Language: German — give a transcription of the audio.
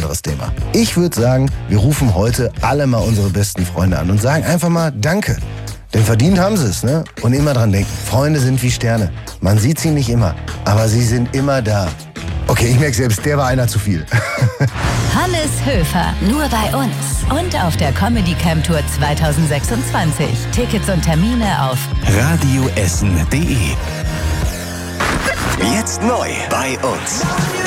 anderes Thema. Ich würde sagen, wir rufen heute alle mal unsere besten Freunde an und sagen einfach mal Danke. Denn verdient haben sie es, ne? Und immer dran denken, Freunde sind wie Sterne. Man sieht sie nicht immer, aber sie sind immer da. Okay, ich merke selbst, der war einer zu viel. Hannes Höfer, nur bei uns und auf der Comedy Camp Tour 2026. Tickets und Termine auf radioessen.de. Jetzt neu bei uns.